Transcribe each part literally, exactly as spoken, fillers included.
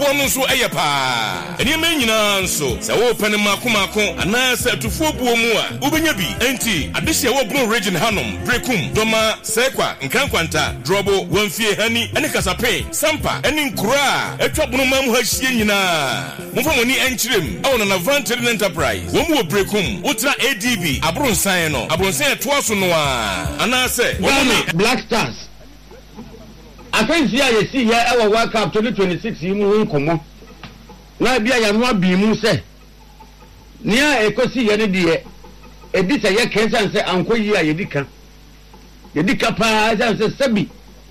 soɔ no nso ɛyɛ paa ɛnìyɛmɛ nyinaa nso sɛ wɔpɛ ne mako mako anaasɛ atufuo buo mu a wobɛnya bi enti adehyɛ wɔ Bron region hanom brekum dɔma sɛkwa nkankwanta drobo wɔmfie hani ɛne kasape sampa ɛne nkura atwa bonoma mu ha hyie nyinaa momfa moni ɛnkyerɛm ɛwɔ na Vantage Enterprise wɔn wɔ brekum wotra A D B abronsan no abronsan ɛtoa so no a anaasɛ wɔn ne Black Stars afansi a yɛsi yɛ ɛwɔ World Cup twenty twenty-six yi mu ho nkɔmmɔ na bia ya no abi mu sɛ nia ekosi yɛ ne deɛ edi sɛ yɛ kensan sɛ anko yi a yɛdi ka yɛdi ka paa sɛ sɛ sabi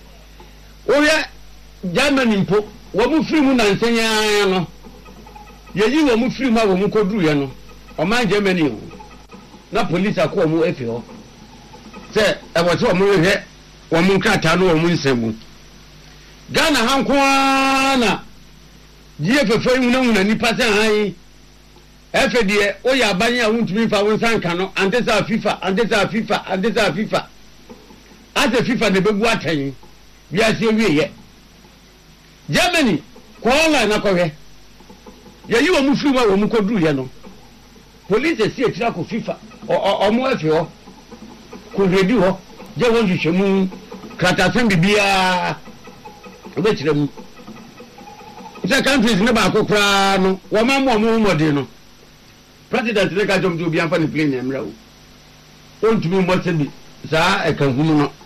oyɛ Germany mpo wɔ mu firi mu nansanya no yɛyi wɔ mu firi mu a wɔ mu koduru yɛ no ɔman Germany o na police akɔ mu efi hɔ sɛ ɛwɔ sɛ ɔmo hwɛ wɔ mu nkrataa no wɔ mu nsɛm Ghana hanko na die fefo yi na wuna nipa sɛ han efe de o ya abanye a wuntumi fa won sanka no ante sa FIFA ante sa FIFA ante sa FIFA ate FIFA ne bebu atan bi ase wie ye Germany ko online na ko hwe ye yi wo mu firi ma wo mu koduru ye no police si etira ko FIFA o mo efe ho ko redi ho je won hwehwe mu kratasen bibia obe tire mu the countries ne ba ko kra no wo ma mo mo modern no president le ka jom do bi anfa ne plane emra wo ontumi mo se bi za e kan hunu no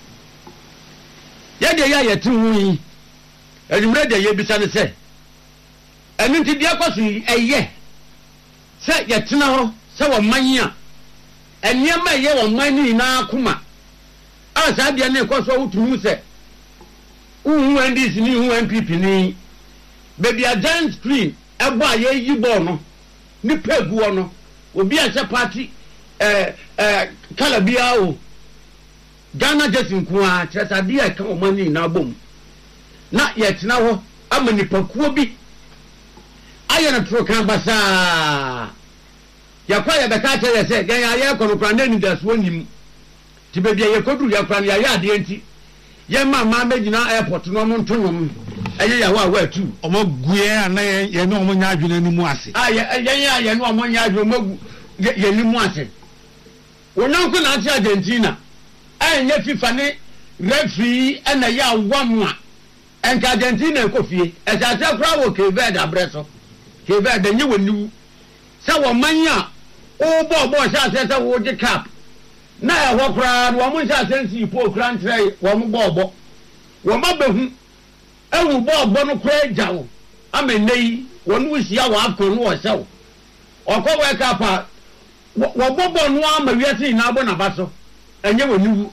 ye de ya ye tin yi enumre de ye bi sa ne se enu nti de akoso eye se ye tena ho se wo man a eniema ye wo man ni na akoma a sa de ne koso wutumi se uhu N D C ni uhu N P P ni baby a giant screen ebo aye yi ball no ni pegu no obi a se party eh eh kala bia o Ghana jesin ku a tresa dia ka o mani na bom na ye tena ho amani pakuo bi aye na tro kan basa ya kwa ya beka tell say gan ya ye kono kran ni das wonim ti baby ye kodu ya kran ya ya de enti ye ma ma megina airport no mo ntonom eye ya wa wa tu omo guye ana ye no omo nya adwene ni mu ase ah ye ye ye no omo nya adwene mo ye ni mu ase wonanko na ati Argentina anye FIFA ne referee ana ya wamu a enka Argentina ko fie esase kra wo Keved abreso Keved nye woniwu sa wo manya o bo bo sha se se wo je cap na ya ho kra wo mu sha sensi po kra ntre wo mu bo bo wo ma behu ewu bo bo no kra jawo amenei wonu hia wo afko no wo sew okwo cap a wo bo bo no ama wiase na abo na baso enye woniwu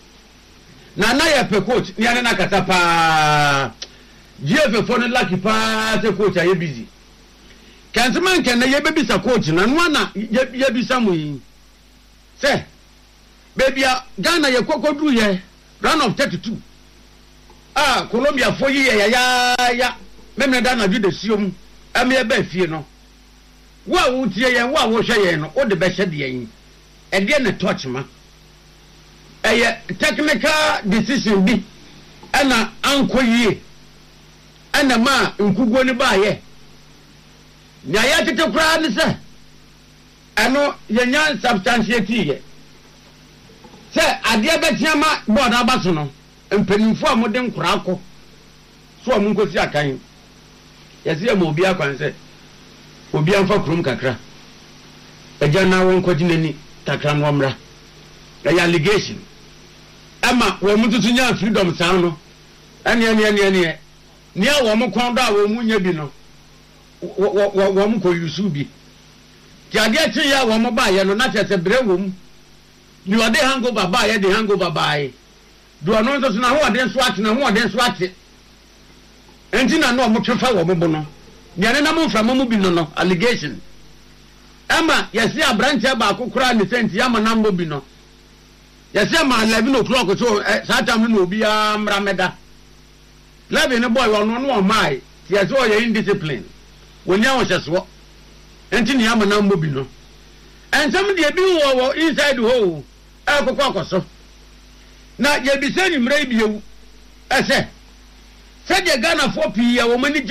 na na ya pe coach ni ana na kata pa G F fo no lucky pa se coach aye busy kanseman kan na ye bebisa coach na no na ye bisa mu yi se baby Ghana ye kokoduru ye round of thirty-two ah Colombia fo yi ya ya ya memne da na ju de siom am ye ba fie no wa wo tie ye wa wo hwe ye no o de be hye de yin e de ne touch ma eye technical decision bi ana ankoyie ana ma nkugo ni ba ye nya ya tete kura ni se ano ye nya substantiate ye se ade betiama board abaso no mpanimfo a mode nkura akọ so amu nkosi akan yesi ya mo obi akwan se obi amfa krum kakra eja na won kodinani kakra no mra ya allegation ama wo mututu nya freedom san no ene ene ene ene ni a wo mo kon do a wo mu nya bi no wo wo mo ko yusu bi ti ade ti ya wo mo ba ye no na tete bre wo mu ni ade hangover ba ye de hangover ba ye do no so na ho ade so ate na ho ade so ate enti na no mo twefa wo mo bo no ni ane na mo mfra mo bi no no allegation ama yesi abranche ba akokora ni senti ya manambo bi no yesi ma eleven o'clock so satam no obi amra meda eleven boy no no mai ti yesi o ye indiscipline wonya wo hyeso enti ni ya manambo bi no ensem de bi wo inside ho e kokọ akoso na ye bi se ni mra bi ewu ese se de Ghana for pi ya wo mani